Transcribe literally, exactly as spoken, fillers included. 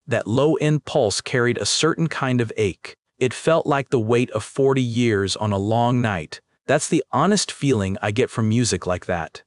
That low-end pulse carried a certain kind of ache. It felt like the weight of forty years on a long night. That's the honest feeling I get from music like that.